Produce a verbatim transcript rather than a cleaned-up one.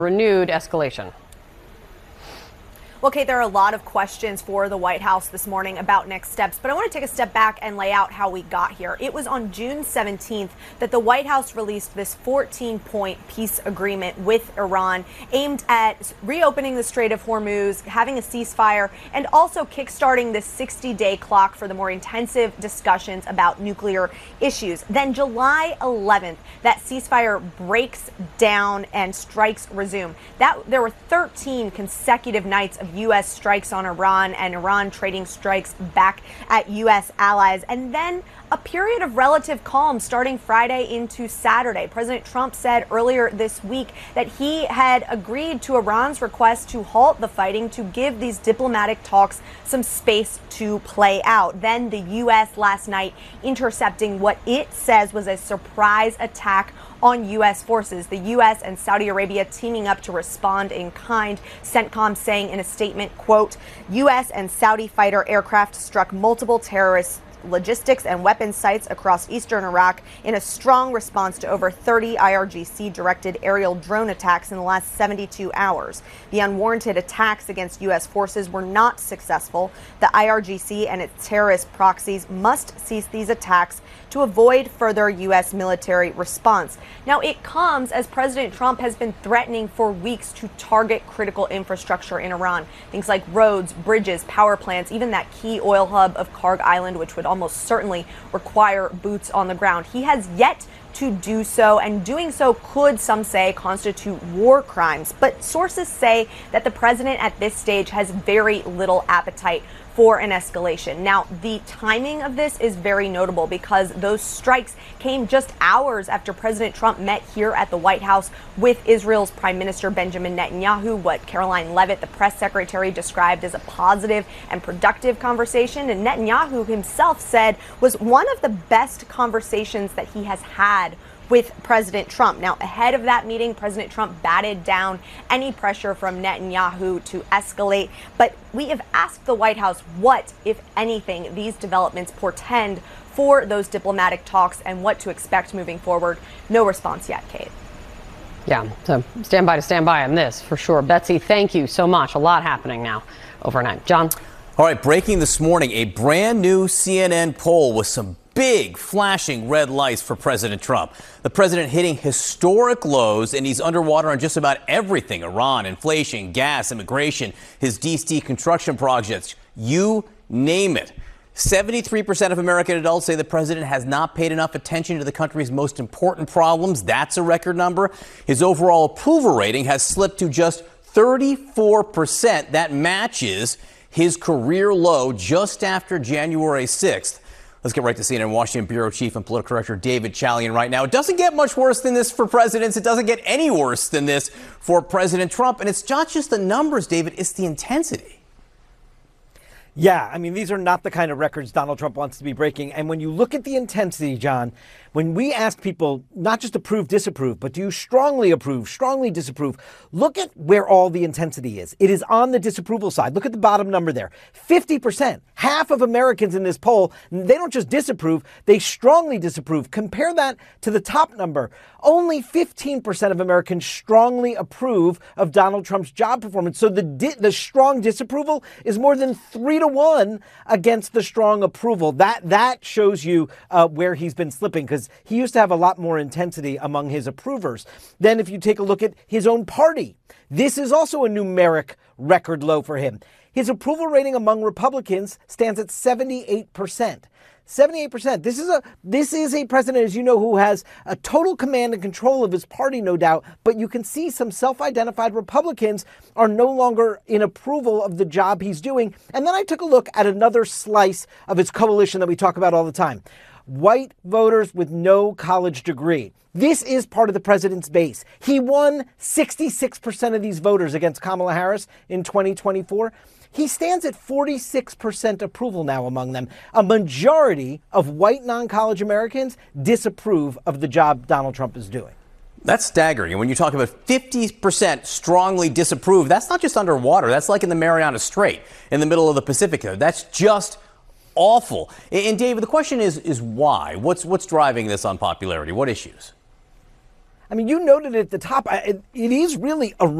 renewed escalation. Well, Kate, there are a lot of questions for the White House this morning about next steps, but I want to take a step back and lay out how we got here. It was on June seventeenth that the White House released this fourteen point peace agreement with Iran aimed at reopening the Strait of Hormuz, having a ceasefire, and also kickstarting this sixty day clock for the more intensive discussions about nuclear issues. Then July eleventh, that ceasefire breaks down and strikes resume. That there were thirteen consecutive nights of U S strikes on Iran and Iran trading strikes back at U S allies, and then a period of relative calm starting Friday into Saturday. President Trump said earlier this week that he had agreed to Iran's request to halt the fighting to give these diplomatic talks some space to play out. Then the U S last night intercepting what it says was a surprise attack on U S forces. The U S and Saudi Arabia teaming up to respond in kind. CENTCOM saying in a statement, quote, U S and Saudi fighter aircraft struck multiple terrorist logistics and weapons sites across eastern Iraq in a strong response to over thirty I R G C-directed aerial drone attacks in the last seventy-two hours. The unwarranted attacks against U S forces were not successful. The I R G C and its terrorist proxies must cease these attacks to avoid further U S military response. Now, it comes as President Trump has been threatening for weeks to target critical infrastructure in Iran. Things like roads, bridges, power plants, even that key oil hub of Karg Island, which would almost certainly require boots on the ground. He has yet to do so, and doing so could, some say, constitute war crimes. But sources say that the president at this stage has very little appetite for an escalation. Now, the timing of this is very notable because those strikes came just hours after President Trump met here at the White House with Israel's Prime Minister Benjamin Netanyahu, what Caroline Levitt, the press secretary, described as a positive and productive conversation. And Netanyahu himself said was one of the best conversations that he has had with President Trump. Now, ahead of that meeting, President Trump batted down any pressure from Netanyahu to escalate. But we have asked the White House what, if anything, these developments portend for those diplomatic talks and what to expect moving forward. No response yet, Kate. Yeah, so stand by to stand by on this for sure. Betsy, thank you so much. A lot happening now overnight. John? All right, breaking this morning, a brand new C N N poll with some big flashing red lights for President Trump. The president hitting historic lows, and he's underwater on just about everything. Iran, inflation, gas, immigration, his D C construction projects, you name it. seventy-three percent of American adults say the president has not paid enough attention to the country's most important problems. That's a record number. His overall approval rating has slipped to just thirty-four percent. That matches his career low just after January sixth. Let's get right to C N N Washington Bureau Chief and Political Director David Chalian right now. It doesn't get much worse than this for presidents. It doesn't get any worse than this for President Trump. And it's not just the numbers, David, it's the intensity. Yeah, I mean, these are not the kind of records Donald Trump wants to be breaking. And when you look at the intensity, John, when we ask people not just approve, disapprove, but do you strongly approve, strongly disapprove, look at where all the intensity is. It is on the disapproval side. Look at the bottom number there. fifty percent. Half of Americans in this poll, they don't just disapprove, they strongly disapprove. Compare that to the top number. Only fifteen percent of Americans strongly approve of Donald Trump's job performance. So the di- the strong disapproval is more than three to one against the strong approval. That that shows you uh, where he's been slipping, because he used to have a lot more intensity among his approvers. Then if you take a look at his own party, this is also a numeric record low for him. His approval rating among Republicans stands at seventy-eight percent. seventy-eight percent. This is a this is a president, as you know, who has a total command and control of his party, no doubt. But you can see some self-identified Republicans are no longer in approval of the job he's doing. And then I took a look at another slice of his coalition that we talk about all the time. White voters with no college degree. This is part of the president's base. He won sixty-six percent of these voters against Kamala Harris in twenty twenty-four. He stands at forty-six percent approval now among them. A majority of white non-college Americans disapprove of the job Donald Trump is doing. That's staggering. And when you talk about fifty percent strongly disapprove, that's not just underwater. That's like in the Mariana Strait in the middle of the Pacific there. That's just awful. And David, the question is, is why? What's what's driving this unpopularity? What issues? I mean, you noted at the top, I- it, it is really a